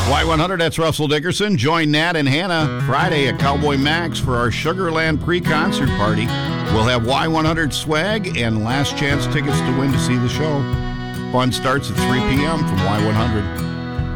Y100, that's Russell Dickerson. Join Nat and Hannah Friday at Cowboy Max for our Sugarland pre-concert party. We'll have Y100 swag and last chance tickets to win to see the show. Fun starts at 3 p.m. from Y100.